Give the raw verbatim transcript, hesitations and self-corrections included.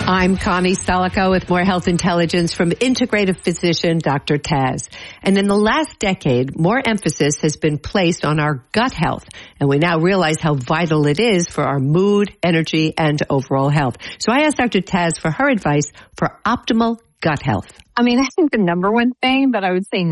I'm Connie Selico with more health intelligence from integrative physician Doctor Taz. And in the last decade, more emphasis has been placed on our gut health. And we now realize how vital it is for our mood, energy, and overall health. So I asked Doctor Taz for her advice for optimal gut health. I mean, I think the number one thing, but I would say